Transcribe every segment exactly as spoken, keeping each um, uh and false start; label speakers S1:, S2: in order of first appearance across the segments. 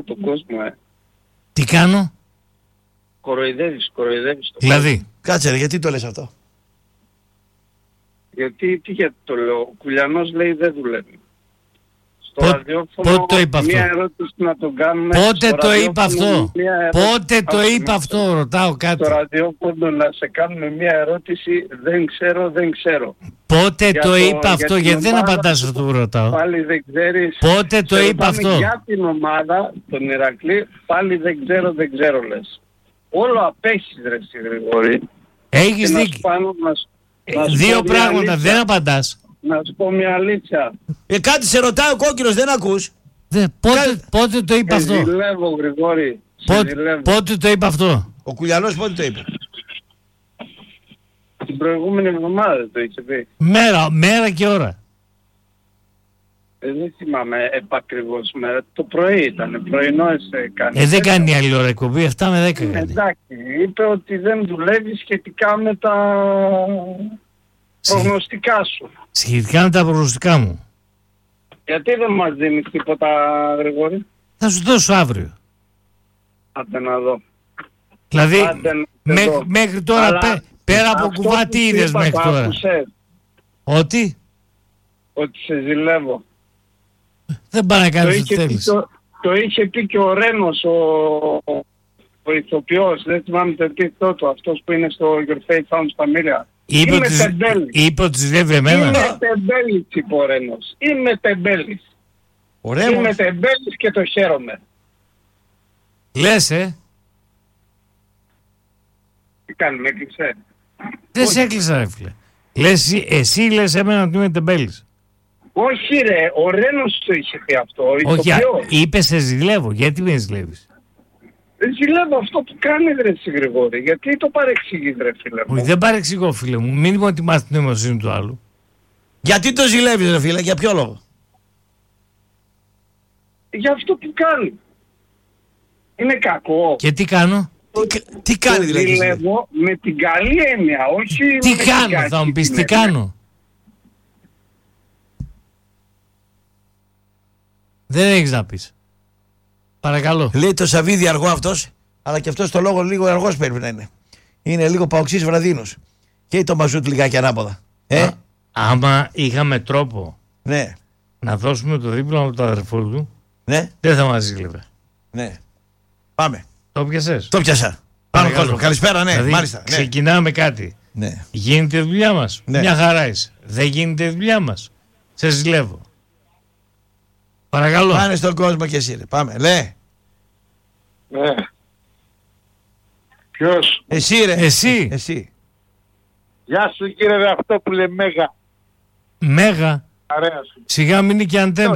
S1: τον κόσμο, ε.
S2: Τι κάνω?
S1: Κοροϊδεύεις, κοροϊδεύεις.
S2: Δηλαδή.
S3: Κάτσε ρε, γιατί το λες αυτό?
S1: Γιατί, τι γιατί το λέω, ο Κουλιανός λέει δεν δουλεύει. Στο
S2: Πο-
S1: ραδιόφωνο,
S2: πότε το είπα αυτό?
S1: μια ερώτηση να τον κάνουμε.
S2: Πότε
S1: στο
S2: το είπα
S1: ραδιόφωνο,
S2: αυτό?
S1: μια ερώτηση-
S2: Πότε το είπα αυτό? Ρωτάω κάτι.
S1: Στο ραδιόφωνο να σε κάνουμε μια ερώτηση, δεν ξέρω, δεν ξέρω.
S2: Πότε
S1: Για
S2: το
S1: το-
S2: είπα
S1: για
S2: αυτό?
S1: την
S2: Γιατί δεν
S1: ομάδα
S2: απαντάς
S1: που
S2: αυτό που ρωτάω.
S1: Πάλι δεν ξέρεις.
S2: Πότε το
S1: Σε
S2: είπα
S1: ρωτάμε
S2: αυτό?
S1: Για την ομάδα, τον Ηρακλή, πάλι δεν ξέρω, δεν ξέρω λες. Όλο απέχεις ρε εσύ Γρηγόρη.
S2: Έχεις
S1: Και να σου
S2: δίκιο.
S1: πάνω να σου- να σου
S2: Δύο
S1: πω μια
S2: πράγματα,
S1: αλήθεια.
S2: δεν απαντάς.
S1: Να σου πω μια αλήθεια.
S3: Ε, κάτι σε ρωτάει ο κόκκινος, δεν ακούς?
S2: Δε, πότε,
S3: Κα-
S2: πότε το είπα
S1: Σε
S2: αυτό?
S1: ζηλεύω Γρηγόρη. Σε
S2: Πότε,
S1: ζηλεύω.
S2: πότε το είπα αυτό?
S3: Ο Κουλιανός πότε το είπε?
S1: Την προηγούμενη εβδομάδα το είχε πει.
S2: Μέρα, μέρα και ώρα.
S1: Ε, δεν θυμάμαι επακριβώς μέρα. Το πρωί ήταν, πρωινό σε κάνει.
S2: Ε, δεν κάνει άλλη ώρα εκπομπή, εφτά με δέκα κάνει.
S1: Εντάξει, είπε ότι δεν δουλεύει σχετικά με τα προγνωστικά σου.
S2: Σχετικά με τα προγνωστικά μου.
S1: Γιατί δεν μας δίνεις τίποτα Γρηγόρη?
S2: Θα σου δώσω αύριο.
S1: Άντε να δω.
S2: Δηλαδή,
S1: Άντε να
S2: μέ-
S1: δω.
S2: μέχρι τώρα,
S1: Αλλά
S2: πέ- πέρα από
S1: αυτό
S2: κουβά,
S1: που
S2: τι
S1: σου
S2: είδες
S1: είπα,
S2: μέχρι
S1: το
S2: τώρα?
S1: άκουσες?
S2: Ότι
S1: Ότι σε ζηλεύω.
S2: δεν πάει να
S1: Το
S2: κάνεις ό,τι
S1: είχε, πει,
S2: θέλεις.
S1: το, το είχε πει και ο Ρένος, ο, ο ηθοποιός, δεν θυμάμαι το επίθετό του, αυτός που είναι στο Your Faith Found Familia.
S2: Είπε
S1: Είμαι
S2: ότι,
S1: τεμπέλης.
S2: είπε ότι ζηλεύει εμένα.
S1: Είμαι τεμπέλης, είπε ο Ρένος. Είμαι τεμπέλης.
S3: Ωραία
S1: Είμαι
S3: μου.
S1: τεμπέλης και το χαίρομαι.
S2: Λες, ε.
S1: Τι κάνει, με έκλειψε?
S2: Δεν σε έκλεισα, ρε φίλε. Λες, εσύ, εσύ λες εμένα ότι είμαι τεμπέλης.
S1: Όχι ρε, ο Ρένος το είχε πει αυτό, ο
S2: Όχι, α,
S1: ηθοποιός.
S2: είπε σε ζηλεύω. Γιατί με ζηλεύεις?
S1: Ζηλεύω αυτό που κάνει ρε εσύ Γρηγόρη, γιατί το παρεξηγείς ρε φίλε μου.
S2: Όχι, δεν παρεξηγώ, φίλε μου. Μην μου ετοιμάς την νοημοσύνη του άλλου.
S3: Γιατί το ζηλεύεις ρε φίλε, για ποιο λόγο?
S1: Για αυτό που κάνει. Είναι κακό.
S2: Και τι κάνω?
S3: Τι, κα- τι κάνει
S1: Το
S3: δηλαδή?
S1: ζηλεύω με την καλή έννοια, όχι
S2: Τι
S1: με την
S2: κάνω,
S1: κακή
S2: θα μου πεις
S1: την
S2: τι
S1: έννοια.
S2: κάνω. Δεν έχεις να πεις. Παρακαλώ.
S3: Λέει το Σαββίδι αργό αυτός, αλλά και αυτός το λόγο λίγο αργός πρέπει να είναι. Είναι λίγο παοξής βραδίνος. Και το μαζούτ λιγάκι ανάποδα. Ε,
S2: Α, άμα είχαμε τρόπο
S3: ναι,
S2: να δώσουμε το δίπλωμα από το αδερφό του,
S3: ναι,
S2: δεν θα μας ζήλευε.
S3: ναι. Πάμε.
S2: Το πιασες?
S3: Το πιάσα. Πάμε κόσμο. Καλησπέρα, ναι,
S2: δηλαδή,
S3: μάλιστα. Ναι.
S2: ξεκινάμε κάτι.
S3: Ναι.
S2: Γίνεται η δουλειά μας.
S3: Ναι.
S2: Μια χαρά είσαι. Δεν γίνεται η δουλειά μας. Σε ζηλεύω. Παρακαλώ.
S3: Πάνε στον κόσμο και εσύ ρε. Πάμε. Λέ.
S1: Ναι. Ποιος?
S3: Εσύ ρε.
S2: Εσύ.
S3: Εσύ.
S1: Γεια σου κύριε Ραυτόπουλε Μέγα.
S2: Μέγα.
S1: Αρέα σου.
S2: Σιγά μην είναι και αντένα.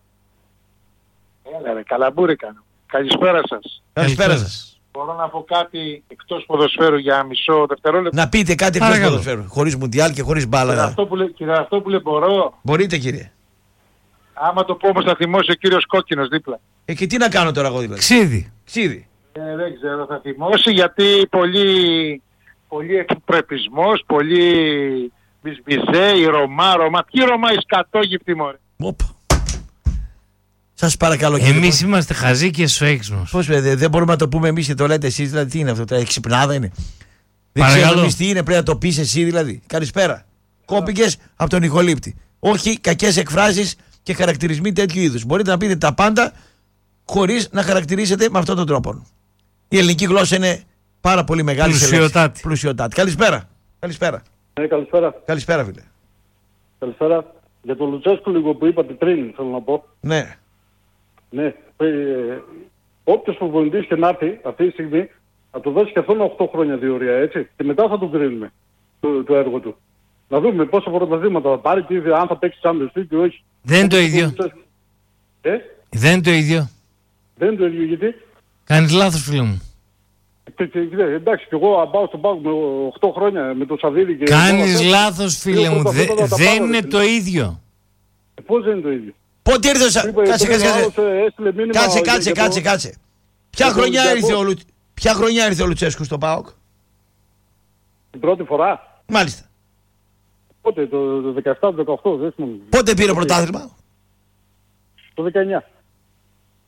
S1: Έλα ρε, καλαμπούρη κάνω. Καλησπέρα σας.
S3: Καλησπέρα σας.
S1: Μπορώ να πω κάτι εκτός ποδοσφαίρου για μισό δευτερόλεπτο?
S3: Να πείτε κάτι εκτός
S2: Παρακαλώ.
S3: ποδοσφαίρου. Χωρίς μουντιάλ και χωρίς μπάλα.
S1: Κύριε Ραυτόπουλε, κύριε Ραυτόπουλε μπορώ?
S3: Μπορείτε κύριε.
S1: Άμα το πω όμως θα θυμώσει ο κύριος Κόκκινος δίπλα.
S3: Ε, και τι να κάνω τώρα εγώ δηλαδή.
S2: Ξίδι.
S3: Ξίδι.
S1: Ε, δεν ξέρω, θα θυμώσει γιατί πολύ, πολύ εκπρεπισμός, πολύ μπισμπιζέ, η Ρωμά, Ρωμά. Τι Ρωμά, η σκατόγυπτη μωρέ.
S3: Οπ. Σας παρακαλώ κύριε.
S2: Εμείς είμαστε χαζοί και σφαίξιμος.
S3: Πώς παιδί, δεν μπορούμε να το πούμε εμείς και το λέτε εσείς, δηλαδή τι είναι αυτό, τώρα, ξυπνάδα είναι. Δεν
S2: Παρακαλώ.
S3: ξέρω εμείς τι είναι, πρέπει να το πεις εσύ δηλαδή. Καλησπέρα. Κόπηκες από τον Νικολίπτη. Όχι κακές εκφράσεις και χαρακτηρισμοί τέτοιου είδους. Μπορείτε να πείτε τα πάντα χωρίς να χαρακτηρίσετε με αυτόν τον τρόπο. Η ελληνική γλώσσα είναι πάρα πολύ μεγάλη. σε λέξεις.
S2: Πλουσιοτάτη.
S3: Πλουσιοτάτη. Καλησπέρα. Καλησπέρα.
S4: Ναι, καλησπέρα.
S3: Καλησπέρα φίλε.
S4: Καλησπέρα. Για τον Λουτσέσκου λίγο που είπατε πριν, θέλω να πω.
S3: Ναι.
S4: Ναι. Ε, όποιος προπονητής και να έρθει αυτή τη στιγμή, θα του δώσει και αυτόν οκτώ χρόνια διορία, έτσι. Και μετά θα τον κρίνουμε το, το έργο του. Να δούμε πόσα πρωταθλήματα θα πάρει και αν θα παίξει Champions League και όχι.
S2: Δεν είναι το ίδιο.
S4: Ε,
S2: Δεν είναι το ίδιο.
S4: δεν είναι το ίδιο γιατί.
S2: Κάνεις λάθος, φίλε μου.
S4: Και, και, και, εντάξει, και εγώ πάω στον πάγκο με οκτώ χρόνια με το Σαββίδι και...
S2: Κάνεις
S4: όλα αυτά.
S2: λάθος, φίλε
S4: Δύο
S2: μου. Δε-
S4: πρωταθλήματα τα
S2: Δεν
S4: πάρω,
S2: είναι
S4: ρε,
S2: το ίδιο.
S4: Ε, πώς δεν είναι το ίδιο.
S3: Πότε ήρθε ο Σα...
S4: Είπα,
S3: Κάτσε,
S4: πριν
S3: κάτσε,
S4: ο άλλος,
S3: κάτσε.
S4: ε, έστειλε μήνυμα
S3: Κάτσε,
S4: για-
S3: κάτσε,
S4: για το-
S3: κάτσε, κάτσε. Ποια
S4: για το
S3: χρονιά
S4: Ολυμπιακό.
S3: ήρθε ο Λου... Ποια χρονιά ήρθε ο Λουτσέσκου στο ΠΑΟΚ?
S4: Την πρώτη φορά.
S3: Μάλιστα.
S4: Πότε, το, το δεκαεπτά δεκαοκτώ, δεν θυμάμαι.
S3: Πότε πήρε πρωτάθλημα?
S4: Το δεκαεννιά.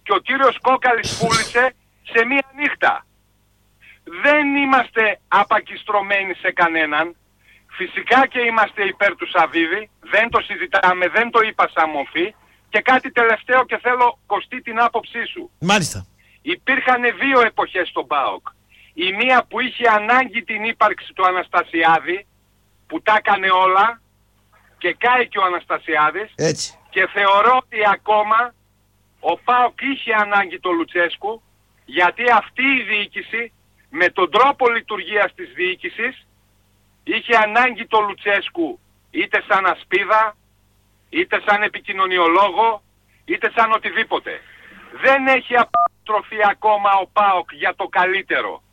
S1: και ο κύριος Κόκαλης πούλησε σε μία νύχτα. Δεν είμαστε απακιστρωμένοι σε κανέναν. Φυσικά και είμαστε υπέρ του Σαββίδη, δεν το συζητάμε, δεν το είπα σαν μορφή. Και κάτι τελευταίο και θέλω, Κωστή, την άποψή σου.
S3: Μάλιστα.
S1: Υπήρχαν δύο εποχές στον ΠΑΟΚ. Η μία που είχε ανάγκη την ύπαρξη του Αναστασιάδη, που τα έκανε όλα και κάει και ο Αναστασιάδης.
S3: Έτσι.
S1: Και θεωρώ ότι ακόμα ο ΠΑΟΚ είχε ανάγκη το Λουτσέσκου, γιατί αυτή η διοίκηση με τον τρόπο λειτουργίας της διοίκησης είχε ανάγκη το Λουτσέσκου είτε σαν ασπίδα, είτε σαν επικοινωνιολόγο, είτε σαν οτιδήποτε. Δεν έχει απostροφεί ακόμα ο ΠΑΟΚ για το καλύτερο.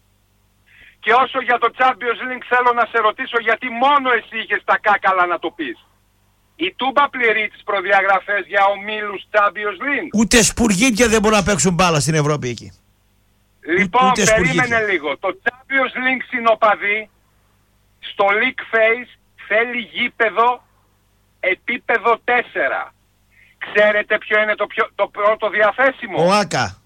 S1: Και όσο για το Champions League θέλω να σε ρωτήσω, γιατί μόνο εσύ είχες τα κάκαλα να το πεις. Η Τούμπα πληρεί τις προδιαγραφές για ομίλους Champions League.
S3: Ούτε σπουργίτια δεν μπορούν να παίξουν μπάλα στην Ευρώπη εκεί.
S1: Λοιπόν,
S3: Ούτε
S1: περίμενε
S3: σπουργίτια.
S1: λίγο. Το Champions League συνοπαδί στο League Phase θέλει γήπεδο επίπεδο τέσσερα. Ξέρετε ποιο είναι το, πιο, το πρώτο διαθέσιμο?
S3: Ο Άκα.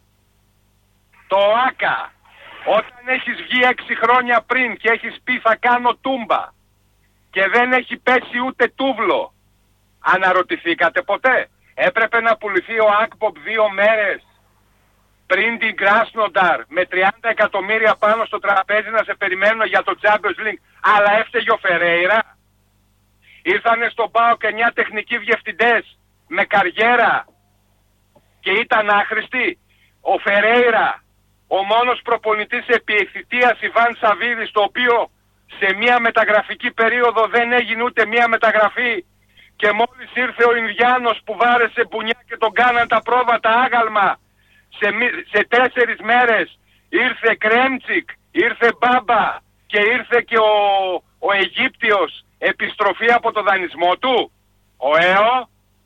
S1: Το ΆΚΑ. Όταν έχεις βγει έξι χρόνια πριν και έχεις πει θα κάνω τούμπα και δεν έχει πέσει ούτε τούβλο, αναρωτηθήκατε ποτέ? Έπρεπε να πουληθεί ο ΑΚΠΟΠ δύο μέρες πριν την Κράσνονταρ με τριάντα εκατομμύρια πάνω στο τραπέζι να σε περιμένουν για το Champions League, αλλά έφταιγε ο Φερέιρα? Ήρθανε στον ΠΑΟΚ εννιά τεχνικοί διευθυντές με καριέρα και ήταν άχρηστοι. Ο Φερέιρα, ο μόνος προπονητής επί θητείας Ιβάν Σαββίδης, το οποίο σε μια μεταγραφική περίοδο δεν έγινε ούτε μια μεταγραφή, και μόλις ήρθε ο Ινδιάνος που βάρεσε μπουνιά και τον κάναν τα πρόβατα άγαλμα, σε, σε τέσσερις μέρες ήρθε Κρέμτσικ, ήρθε Μπάμπα και ήρθε και ο, ο Αιγύπτιος επιστροφή από το δανεισμό του. Ο ΕΟ.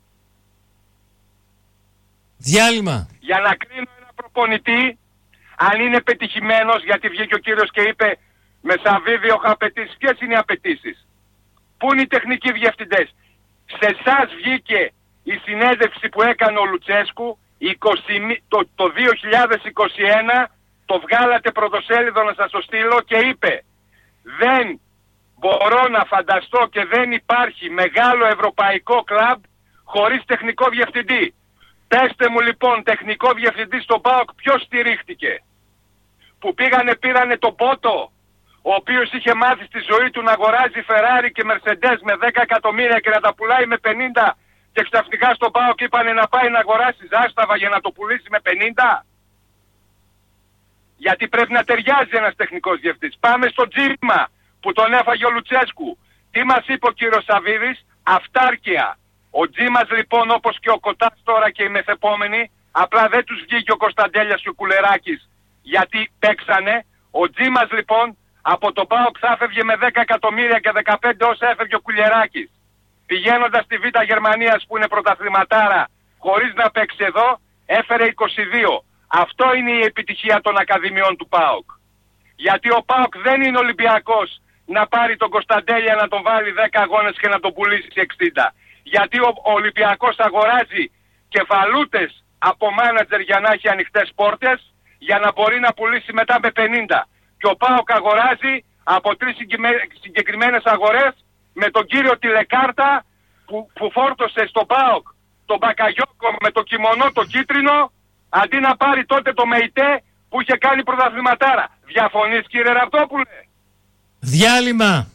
S2: Διάλειμμα.
S1: Για να κρίνω ένα προπονητή αν είναι πετυχημένος, γιατί βγήκε ο κύριος και είπε με Σαββίδη έχω απαιτήσεις. Ποιες είναι οι απαιτήσεις? Πού είναι οι τεχνικοί διευθυντές? Σε εσάς βγήκε η συνέντευξη που έκανε ο Λουτσέσκου είκοσι, το, το δύο χιλιάδες είκοσι ένα, το βγάλατε πρωτοσέλιδο να σας το στείλω, και είπε δεν μπορώ να φανταστώ και δεν υπάρχει μεγάλο ευρωπαϊκό κλαμπ χωρίς τεχνικό διευθυντή. Πέστε μου λοιπόν, τεχνικό διευθυντή στον ΠΑΟΚ ποιος στηρίχτηκε? Που πήγανε πήρανε τον Πότο, ο οποίος είχε μάθει στη ζωή του να αγοράζει Φεράρι και Μερσεντές με δέκα εκατομμύρια και να τα πουλάει με πενήντα, και ξαφνικά στον ΠΑΟΚ είπανε να πάει να αγοράσει Ζάσταβα για να το πουλήσει με πενήντα. Γιατί πρέπει να ταιριάζει ένας τεχνικός διευθυντής. Πάμε στο Τζίμα που τον έφαγε ο Λουτσέσκου. Τι μας είπε ο κύριος Σαββίδης? Αυτάρκεια. Ο Τζίμας λοιπόν, όπως και ο Κοτάς τώρα και οι μεθεπόμενοι, απλά δεν τους βγήκε ο Κωνσταντέλιας και ο Κουλεράκης γιατί παίξανε. Ο Τζίμας λοιπόν από το ΠΑΟΚ θα έφευγε με δέκα εκατομμύρια και δεκαπέντε όσα έφευγε ο Κουλεράκης. Πηγαίνοντας στη Β' Γερμανίας που είναι πρωταθληματάρα χωρίς να παίξει εδώ, έφερε είκοσι δύο. Αυτό είναι η επιτυχία των ακαδημιών του ΠΑΟΚ. Γιατί ο ΠΑΟΚ δεν είναι Ολυμπιακός να πάρει τον Κωνσταντέλια να τον βάλει δέκα αγώνες και να τον πουλήσει εξήντα. Γιατί ο, ο Ολυμπιακός αγοράζει κεφαλούτες από μάνατζερ για να έχει ανοιχτές πόρτες, για να μπορεί να πουλήσει μετά με πενήντα. Και ο ΠΑΟΚ αγοράζει από τρεις συγκεκριμένες αγορές με τον κύριο Τηλεκάρτα που, που φόρτωσε στο ΠΑΟΚ τον Μπακαγιόκο με το κιμονό το κίτρινο, αντί να πάρει τότε το ΜΕΙΤΕ που είχε κάνει πρωταθληματάρα. Διαφωνείς κύριε Ραπτόπουλε?
S2: Διάλειμμα.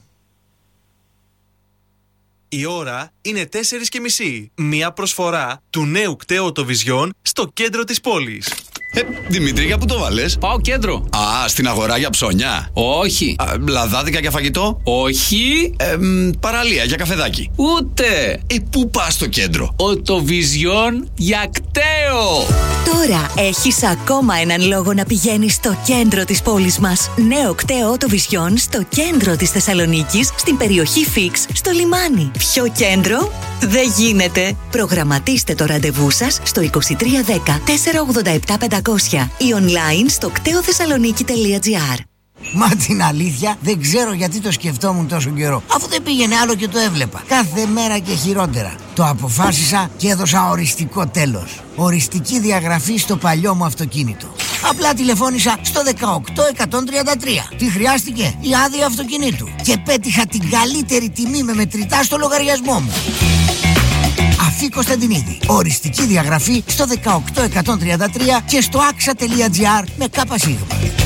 S5: Η ώρα είναι τέσσερις και μισή. Μία προσφορά του νέου κταίου Vision στο κέντρο της πόλης.
S6: Ε, Δημήτρη, για πού το βάλες?
S7: Πάω κέντρο.
S6: Α, στην αγορά για ψώνια.
S7: Όχι.
S6: Α, λαδάδικα για φαγητό.
S7: Όχι.
S6: Ε, μ, παραλία για καφεδάκι.
S7: Ούτε.
S6: Ε, πού πας στο κέντρο?
S7: Οτοβιζιόν για κταίο.
S8: Τώρα έχεις ακόμα έναν λόγο να πηγαίνεις στο κέντρο της πόλης μας. Νέο κταίο Οτοβιζιόν στο κέντρο της Θεσσαλονίκης, στην περιοχή Φίξ, στο λιμάνι. Πιο κέντρο δεν γίνεται. Προγραμματίστε το ραντεβού σας στο είκοσι τρία δέκα τετρακόσια ογδόντα επτά πεντακόσια ή online στο κτέο θεσσαλονίκη τελεία τζι άρ.
S9: Μα την αλήθεια δεν ξέρω γιατί το σκεφτόμουν τόσο καιρό, αφού δεν πήγαινε άλλο και το έβλεπα. Κάθε μέρα και χειρότερα. Το αποφάσισα και έδωσα οριστικό τέλος. Οριστική διαγραφή στο παλιό μου αυτοκίνητο. Απλά τηλεφώνησα στο δεκαοκτώ εκατόν τριάντα τρία. Τι χρειάστηκε? Η άδεια αυτοκινήτου. Και πέτυχα την καλύτερη τιμή με μετρητά στο λογαριασμό μου. Αφή Κωνσταντινίδη. Οριστική διαγραφή στο δεκαοκτώ εκατόν τριάντα τρία και στο άξα τελεία τζι άρ με κάπα-σίγμα.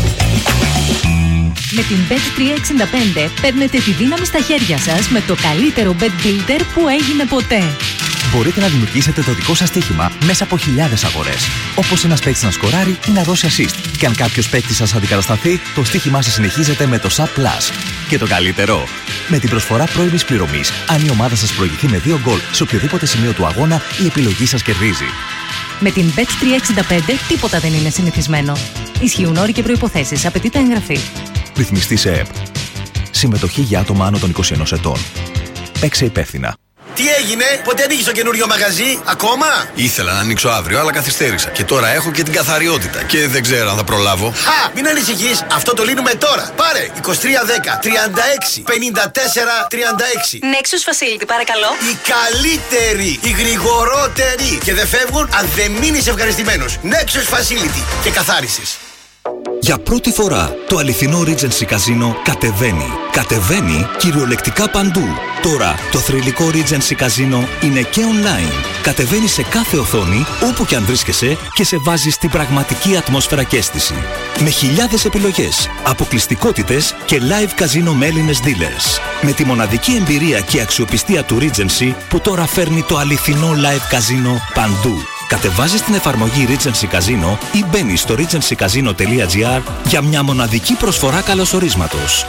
S10: Με την μπετ τριακόσια εξήντα πέντε παίρνετε τη δύναμη στα χέρια σας με το καλύτερο bet builder που έγινε ποτέ.
S11: Μπορείτε να δημιουργήσετε το δικό σας στοίχημα μέσα από χιλιάδες αγορές. Όπως ένας παίκτης να σκοράρει ή να δώσει assist. Και αν κάποιος παίκτης σας αντικατασταθεί, το στοίχημά σας συνεχίζεται με το Sub Plus. Και το καλύτερο, με την προσφορά πρώιμης πληρωμής, αν η ομάδα σας προηγηθεί με δύο γκολ σε οποιοδήποτε σημείο του αγώνα, η επιλογή σας κερδίζει.
S10: Με την μπετ τριακόσια εξήντα πέντε τίποτα δεν είναι συνηθισμένο. Ισχύουν όροι και προϋποθέσεις. Απαιτείται εγγραφή.
S11: Ρυθμιστή σε ΕΕΠ. Συμμετοχή για άτομα άνω των είκοσι ενός ετών. Παίξε υπεύθυνα.
S12: Τι έγινε, πότε ανοίγεις το καινούριο μαγαζί, ακόμα?
S6: Ήθελα να ανοίξω αύριο, αλλά καθυστέρησα. Και τώρα έχω και την καθαριότητα. Και δεν ξέρω αν θα προλάβω.
S12: Χα! Μην ανησυχείς, αυτό το λύνουμε τώρα. Πάρε είκοσι τρία δέκα τριάντα έξι πενήντα τέσσερα τριάντα έξι.
S8: Nexus Facility, παρακαλώ.
S12: Η καλύτερη, η γρηγορότερη. Και δεν φεύγουν αν δεν μείνεις ευχαριστημένος. Nexus Facility και καθάρισες.
S13: Για πρώτη φορά το αληθινό Regency Casino κατεβαίνει. Κατεβαίνει κυριολεκτικά παντού. Τώρα το θρυλικό Regency Casino είναι και online. Κατεβαίνει σε κάθε οθόνη, όπου και αν βρίσκεσαι, και σε βάζει στην πραγματική ατμόσφαιρα και αίσθηση. Με χιλιάδες επιλογές, αποκλειστικότητες και live casino με Έλληνες dealers. Με τη μοναδική εμπειρία και αξιοπιστία του Regency που τώρα φέρνει το αληθινό live casino παντού. Κατεβάζεις την εφαρμογή Regency Casino ή μπαίνεις στο regency casino τελεία τζι άρ για μια μοναδική προσφορά καλωσορίσματος.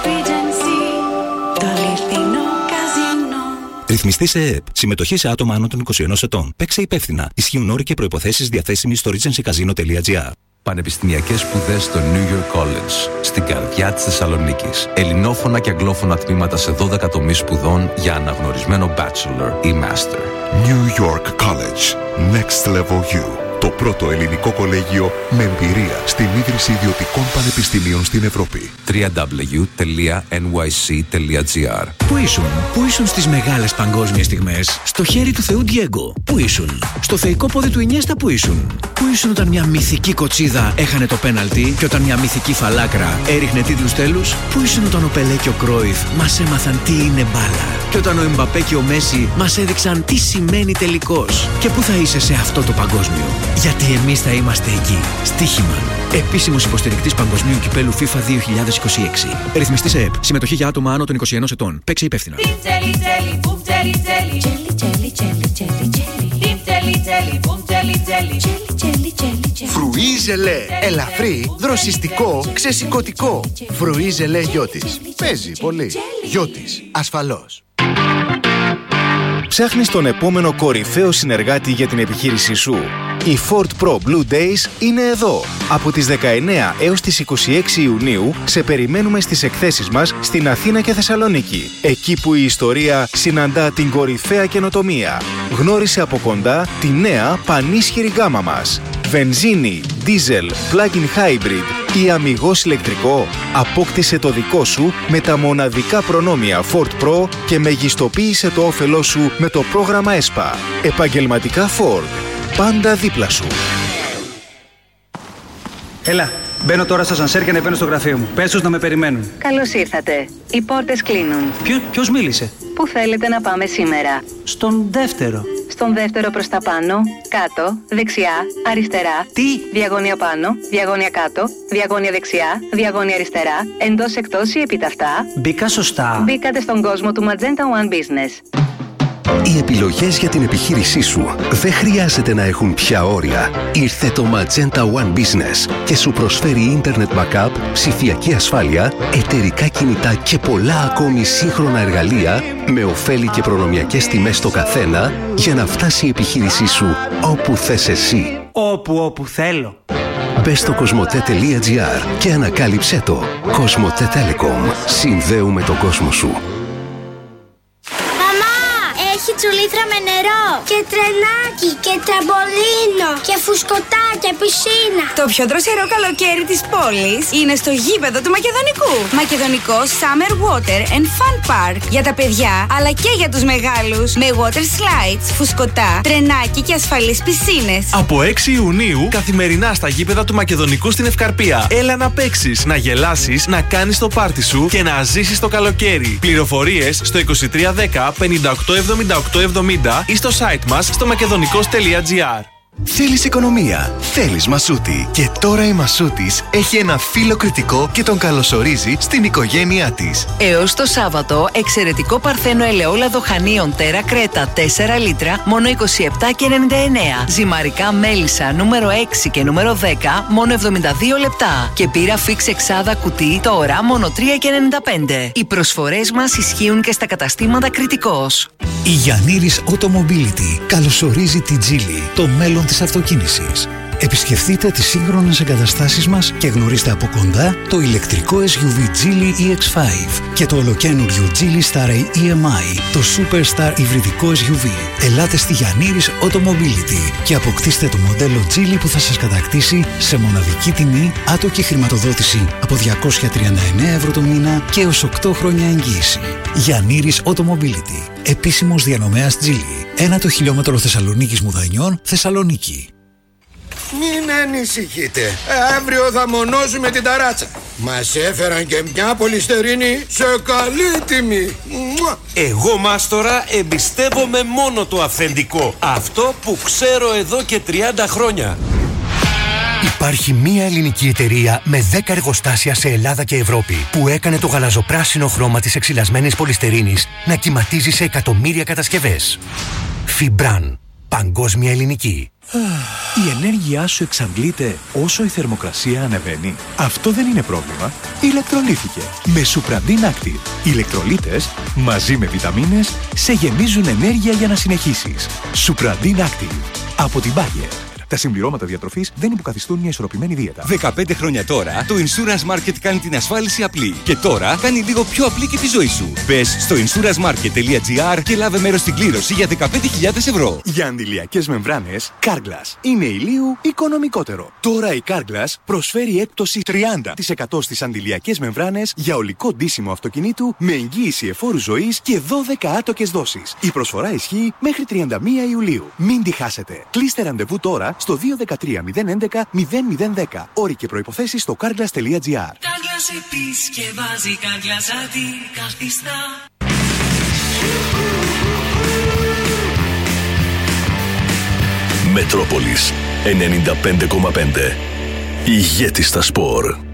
S13: Ρυθμιστή σε ΕΕΠ. Συμμετοχή σε άτομα άνω των είκοσι ενός ετών. Παίξε υπεύθυνα. Ισχύουν όροι και προϋποθέσεις διαθέσιμοι στο regency casino τελεία τζι άρ.
S14: Πανεπιστημιακές σπουδές στο New York College, στην καρδιά της Θεσσαλονίκης. Ελληνόφωνα και αγγλόφωνα τμήματα σε δώδεκα τομείς σπουδών για αναγνωρισμένο bachelor ή master.
S15: New York College. Next Level You. Το πρώτο ελληνικό κολέγιο με εμπειρία στην ίδρυση ιδιωτικών πανεπιστημίων στην Ευρώπη.
S14: double-u double-u double-u τελεία εν γουάι σι τελεία τζι άρ.
S16: Πού ήσουν, πού ήσουν στις μεγάλες παγκόσμιες στιγμές? Στο χέρι του Θεού Ντιέγκο. Πού ήσουν? Στο θεϊκό πόδι του Ινιέστα. Πού ήσουν? Πού ήσουν όταν μια μυθική κοτσίδα έχανε το πέναλτι και όταν μια μυθική φαλάκρα έριχνε τίτλους τέλους? Πού ήσουν όταν ο Πελέ και ο Κρόιφ μας έμαθαν τι είναι μπάλα? Και όταν ο Εμπαπέ και ο Μέση μας έδειξαν τι σημαίνει τελικός? Και πού θα είσαι σε αυτό το παγκόσμιο? Γιατί εμείς θα είμαστε εκεί. Στοίχημα. Επίσημος υποστηρικτής παγκοσμίου κυπέλου FIFA δύο χιλιάδες είκοσι έξι. Ρυθμιστής ΕΕΠ. Συμμετοχή για άτομα άνω των είκοσι ενός ετών. Παίξε υπεύθυνα.
S17: Φρουίζελε. Ελαφρύ, δροσιστικό, ξεσηκωτικό. Φρουίζελε Γιώτης. Παίζει πολύ. Γιώτης. Ασφαλώς.
S18: Ψάχνεις τον επόμενο κορυφαίο συνεργάτη για την επιχείρησή σου? Οι Ford Pro Blue Days είναι εδώ. Από τις δεκαεννέα έως τις είκοσι έξι Ιουνίου σε περιμένουμε στις εκθέσεις μας στην Αθήνα και Θεσσαλονίκη. Εκεί που η ιστορία συναντά την κορυφαία καινοτομία. Γνώρισε από κοντά τη νέα πανίσχυρη γκάμα μας. Βενζίνη, diesel, plug-in hybrid ή αμιγώς ηλεκτρικό? Απόκτησε το δικό σου με τα μοναδικά προνόμια Ford Pro και μεγιστοποίησε το όφελό σου με το πρόγραμμα ΕΣΠΑ. Επαγγελματικά Ford. Πάντα δίπλα σου.
S19: Έλα, μπαίνω τώρα στο ασανσέρ και ανεβαίνω στο γραφείο μου. Πες τους να με περιμένουν.
S20: Καλώς ήρθατε. Οι πόρτες κλείνουν.
S19: Ποιο, ποιος μίλησε?
S20: Πού θέλετε να πάμε σήμερα?
S19: Στον δεύτερο.
S20: Στον δεύτερο προς τα πάνω, κάτω, δεξιά, αριστερά.
S19: Τι?
S20: Διαγώνια πάνω, διαγώνια κάτω, διαγώνια δεξιά, διαγώνια αριστερά, εντός εκτός ή επιταυτά.
S19: Μπήκα σωστά.
S20: Μπήκατε στον κόσμο του Magenta One Business.
S21: Οι επιλογές για την επιχείρησή σου δεν χρειάζεται να έχουν πια όρια. Ήρθε το Magenta One Business και σου προσφέρει Internet Backup, ψηφιακή ασφάλεια, εταιρικά κινητά και πολλά ακόμη σύγχρονα εργαλεία με ωφέλη και προνομιακές τιμές στο καθένα για να φτάσει η επιχείρησή σου όπου θες εσύ.
S19: Όπου, όπου θέλω.
S21: Μπες στο κοσμοτέ τελεία τζι άρ και ανακάλυψέ το. Κοσμοτέ Telecom. Συνδέουμε τον κόσμο σου.
S22: Έχει
S4: τσουλήθρα με νερό και τρενάκι και τραμπολίνο και φουσκωτά και πισίνα.
S23: Το πιο δροσερό καλοκαίρι της πόλης είναι στο γήπεδο του Μακεδονικού. Μακεδονικό Summer Water and Fun Park για τα παιδιά αλλά και για τους μεγάλους. Με water slides, φουσκωτά, τρενάκι και ασφαλείς πισίνες.
S5: Από έξι Ιουνίου καθημερινά στα γήπεδα του Μακεδονικού στην Ευκαρπία. Έλα να παίξεις, να γελάσεις, να κάνεις το πάρτι σου και να ζήσεις το καλοκαίρι. Πληροφορίες στο είκοσι τρία δέκα πενήντα οκτώ εβδομήντα οκτώ εβδομήντα ή στο site μας στο μακεδονικός τελεία τζι άρ.
S22: Θέλεις οικονομία, θέλεις Μασούτη. Και τώρα η Μασούτης έχει ένα φύλλο κριτικό και τον καλωσορίζει στην οικογένειά της.
S24: Έως το Σάββατο, εξαιρετικό παρθένο ελαιόλαδο χανίων Τέρα Κρέτα τέσσερα λίτρα, μόνο είκοσι επτά και ενενήντα εννέα. Ζυμαρικά μέλισσα νούμερο έξι και νούμερο δέκα, μόνο εβδομήντα δύο λεπτά. Και πύρα φίξ εξάδα κουτί, τώρα μόνο τρία και ενενήντα πέντε. Οι προσφορές μας ισχύουν και στα καταστήματα Κριτικός.
S25: Η Γιαννήρης Automobility καλωσορίζει την Geely, το μέλλον της αυτοκίνησης. Επισκεφτείτε τις σύγχρονες εγκαταστάσεις μας και γνωρίστε από κοντά το ηλεκτρικό ες γιου βι Geely ι εξ πέντε και το ολοκαίνουργιο Geely Star ι εμ άι, το Superstar υβριδικό ες γιου βι. Ελάτε στη Γιαννήρης Automobility και αποκτήστε το μοντέλο Geely που θα σας κατακτήσει σε μοναδική τιμή, άτοκη χρηματοδότηση από διακόσια τριάντα εννέα ευρώ το μήνα και έως οκτώ χρόνια εγγύηση. Γιαννήρης Automobility. Επίσημος διανομέας Geely. Ένα το χιλιόμετρο Θεσσαλονίκης Μουδανιών, Θεσσαλονίκη.
S26: Μην ανησυχείτε. Αύριο θα μονώσουμε την ταράτσα. Μας έφεραν και μια πολυστερίνη σε καλή τιμή.
S27: Εγώ, Μάστορα, εμπιστεύομαι μόνο το αυθεντικό. Αυτό που ξέρω εδώ και τριάντα χρόνια.
S28: Υπάρχει μία ελληνική εταιρεία με δέκα εργοστάσια σε Ελλάδα και Ευρώπη που έκανε το γαλαζοπράσινο χρώμα της εξυλασμένης πολυστερίνης να κυματίζει σε εκατομμύρια κατασκευές. Φιμπράν. Παγκόσμια ελληνική.
S29: Η ενέργειά σου εξαντλείται όσο η θερμοκρασία ανεβαίνει. Αυτό δεν είναι πρόβλημα. Ηλεκτρολίθηκε με Supradin Active. Οι ηλεκτρολίτες μαζί με βιταμίνες σε γεμίζουν ενέργεια για να συνεχίσεις. Supradin Active από την Bayer. Τα συμπληρώματα διατροφής δεν υποκαθιστούν μια ισορροπημένη δίαιτα.
S30: δεκαπέντε χρόνια τώρα, το Insurance Market κάνει την ασφάλιση απλή. Και τώρα κάνει λίγο πιο απλή και τη ζωή σου. Μπες στο insurance market τελεία τζι άρ και λάβε μέρος στην κλήρωση για δεκαπέντε χιλιάδες ευρώ.
S29: Για αντιλιακές μεμβράνες, Carglass είναι ηλίου οικονομικότερο. Τώρα η Carglass προσφέρει έκπτωση τριάντα τοις εκατό στις αντιλιακές μεμβράνες για ολικό ντύσιμο αυτοκινήτου με εγγύηση εφόρου ζωής και δώδεκα άτοκες δόσεις. Η προσφορά ισχύει μέχρι τριάντα μία Ιουλίου. Μην τη χάσετε. Κλείστε ραντεβού τώρα στο δύο ένα τρία μηδέν έντεκα μηδέν μηδέν δέκα. Όροι και προϋποθέσεις στο carglass τελεία τζι άρ.
S31: Carglass επισκευάζει, Carglass αντικαθιστά.
S21: Μετρόπολης ενενήντα πέντε κόμμα πέντε. Ηγέτη στα σπορ.